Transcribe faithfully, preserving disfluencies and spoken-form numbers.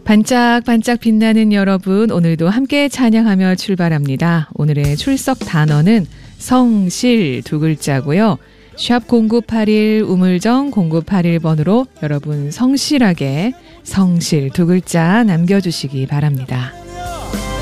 반짝반짝 빛나는 여러분, 오늘도 함께 찬양하며 출발합니다. 오늘의 출석 단어는 성실 두 글자고요. 샵 공구팔일 우물정 공구팔일 번으로 여러분 성실하게 성실 두 글자 남겨주시기 바랍니다.